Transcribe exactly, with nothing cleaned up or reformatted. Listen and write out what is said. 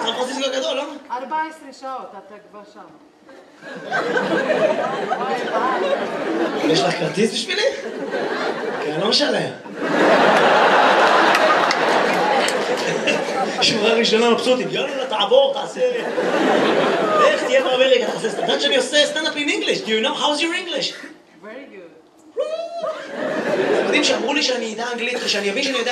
סן פרנסיסקו הגדול, לא? ארבע עשרה שעות, אתה כבר שם. יש לך כרטיס בשבילי? כן, לא משלם. שמורה ראשונה מבסוטים, יאללה, תעבור, תעשה... איך תהיה באמריקה, תעשה סטנדאפ שאני עושה סטנדאפ in English. Do you know how's your English? Very good. זה מדהים שאמרו לי שאני אדע אנגלית, ושאני אבין שאני יודע